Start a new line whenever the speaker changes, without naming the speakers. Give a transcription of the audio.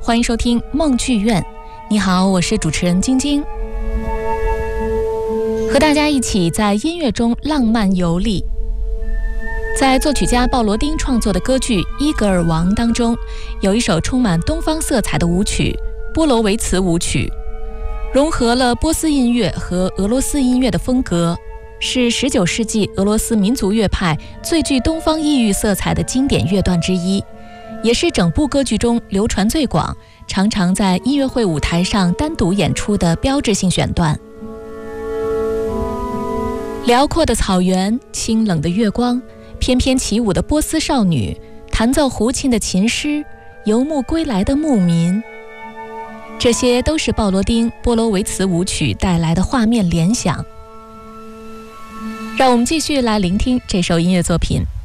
欢迎收听梦剧院。你好，我是主持人晶晶，和大家一起在音乐中浪漫游历。在作曲家鲍罗丁创作的歌剧《伊格尔王》当中，有一首充满东方色彩的舞曲——波罗维茨舞曲，融合了波斯音乐和俄罗斯音乐的风格，是19世纪俄罗斯民族乐派最具东方异域色彩的经典乐段之一，也是整部歌剧中流传最广，常常在音乐会舞台上单独演出的标志性选段。辽阔的草原，清冷的月光，翩翩起舞的波斯少女，弹奏胡琴的琴师，游牧归来的牧民，这些都是鲍罗丁波罗维茨舞曲带来的画面联想。让我们继续来聆听这首音乐作品。